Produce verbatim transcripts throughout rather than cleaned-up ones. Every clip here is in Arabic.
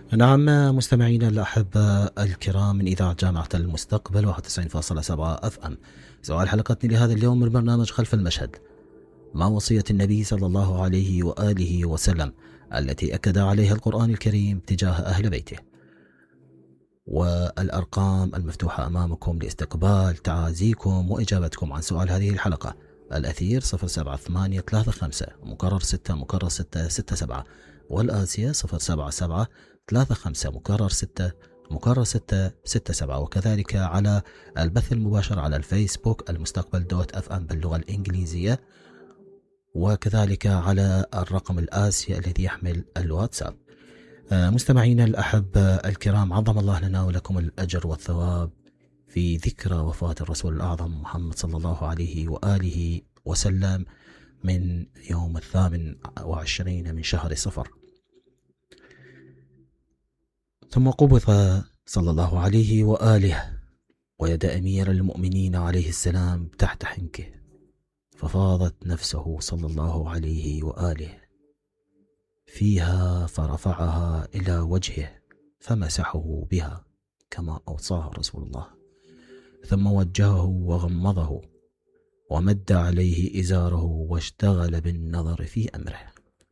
نعم مستمعينا الأحبة الكرام من إذاعة جامعة المستقبل واحد وتسعين فاصلة سبعة أف أم. سؤال حلقتنا لهذا اليوم من برنامج خلف المشهد: ما وصية النبي صلى الله عليه وآله وسلم التي أكد عليها القرآن الكريم تجاه أهل بيته؟ والأرقام المفتوحة أمامكم لاستقبال تعازيكم وإجابتكم عن سؤال هذه الحلقة: الأثير صفر سبعة ثمانية ثلاثة خمسة مكرر ستة مكرر ستة ستة سبعة، والآسيا صفر سبعة سبعة ثلاثة خمسة مكرر ستة مكرر ستة ستة سبعة، وكذلك على البث المباشر على الفيسبوك المستقبل دوت اف ام باللغة الإنجليزية، وكذلك على الرقم الآسيا الذي يحمل الواتساب. مستمعينا الأحبة الكرام، عظم الله لنا ولكم الأجر والثواب في ذكرى وفاة الرسول الأعظم محمد صلى الله عليه وآله وسلم من يوم الثامن وعشرين من شهر صفر، ثم قبض صلى الله عليه وآله ويد أمير المؤمنين عليه السلام تحت حنكه، ففاضت نفسه صلى الله عليه وآله فيها فرفعها إلى وجهه فمسحه بها كما أوصاه رسول الله، ثم وجهه وغمضه ومد عليه إزاره واشتغل بالنظر في أمره.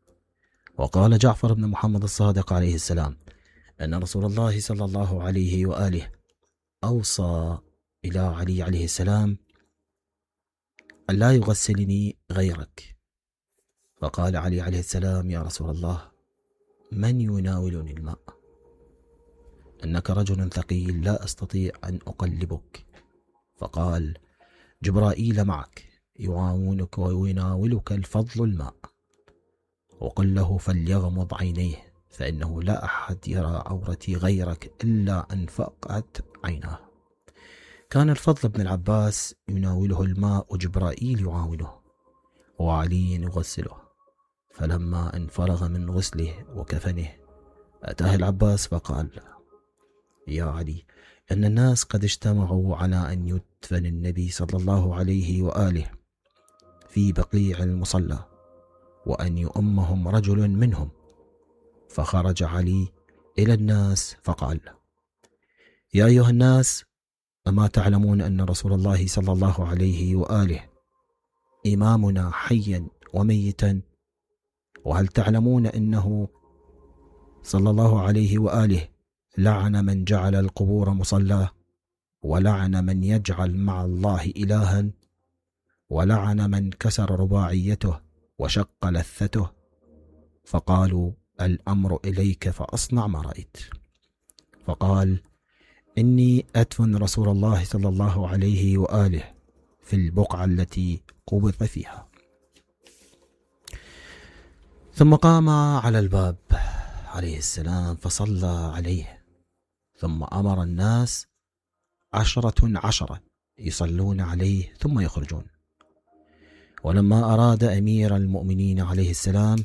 وقال جعفر بن محمد الصادق عليه السلام أن رسول الله صلى الله عليه وآله أوصى إلى علي عليه السلام أن لا يغسلني غيرك، فقال علي عليه السلام: يا رسول الله، من يناولني الماء؟ إنك رجل ثقيل لا أستطيع أن أقلبك. فقال: جبرائيل معك يعاونك ويناولك الفضل الماء، وقل له فليغمض عينيه فإنه لا أحد يرى عورتي غيرك إلا أن فقعت عيناه. كان الفضل بن العباس يناوله الماء وجبرائيل يعاونه وعلي يغسله، فلما أن فرغ من غسله وكفنه أتاه العباس فقال: يا علي، أن الناس قد اجتمعوا على أن يدفن النبي صلى الله عليه وآله في بقيع المصلى وأن يؤمهم رجل منهم. فخرج علي إلى الناس فقال: يا أيها الناس، أما تعلمون أن رسول الله صلى الله عليه وآله إمامنا حيا وميتا؟ وهل تعلمون أنه صلى الله عليه وآله لعن من جعل القبور مصلى، ولعن من يجعل مع الله إلها، ولعن من كسر رباعيته وشق لثته؟ فقالوا: الأمر إليك فأصنع ما رأيت. فقال: إني أدفن رسول الله صلى الله عليه وآله في البقعة التي قبض فيها. ثم قام على الباب عليه السلام فصلى عليه، ثم أمر الناس عشرة عشرة يصلون عليه ثم يخرجون. ولما أراد أمير المؤمنين عليه السلام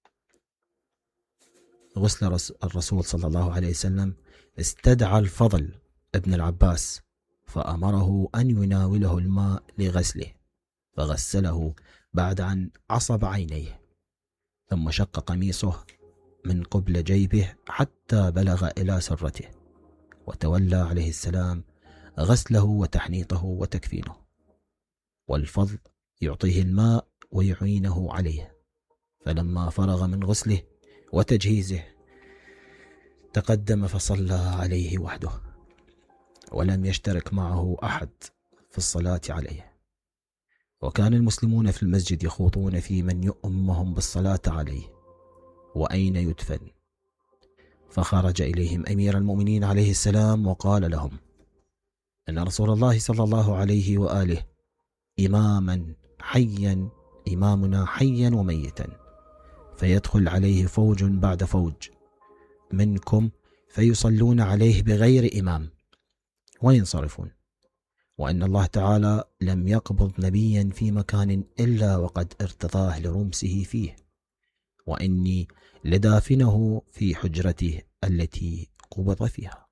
غسل الرسول صلى الله عليه وسلم استدعى الفضل ابن العباس فأمره أن يناوله الماء لغسله، فغسله بعد أن عصب عينيه، ثم شق قميصه من قبل جيبه حتى بلغ إلى سرته، وتولى عليه السلام غسله وتحنيطه وتكفينه، والفضل يعطيه الماء ويعينه عليه. فلما فرغ من غسله وتجهيزه تقدم فصلى عليه وحده، ولم يشترك معه أحد في الصلاة عليه. وكان المسلمون في المسجد يخوضون في من يؤمهم بالصلاة عليه وأين يدفن. فخرج إليهم أمير المؤمنين عليه السلام وقال لهم أن رسول الله صلى الله عليه وآله إماما حيا إمامنا حيا وميتا، فيدخل عليه فوج بعد فوج منكم فيصلون عليه بغير إمام وينصرفون، وأن الله تعالى لم يقبض نبيا في مكان إلا وقد ارتضاه لرمسه فيه، وإني لدافنه في حجرته التي قبض فيها.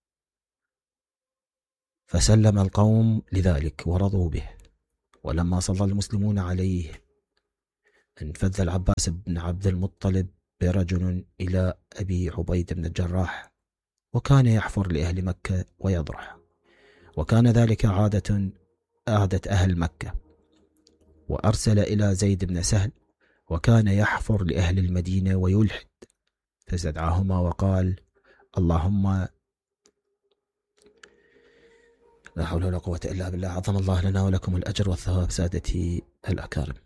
فسلم القوم لذلك ورضوا به. ولما صلى المسلمون عليه انفذ العباس بن عبد المطلب برجل إلى أبي عبيد بن الجراح، وكان يحفر لأهل مكة ويضرح، وكان ذلك عادة عادة أهل مكة. وأرسل إلى زيد بن سهل، وكان يحفر لأهل المدينة ويلحد، فاستدعاهما وقال: اللهم لا حول ولا قوة إلا بالله، عظم الله لنا ولكم الأجر والثواب سادتي الأكارم.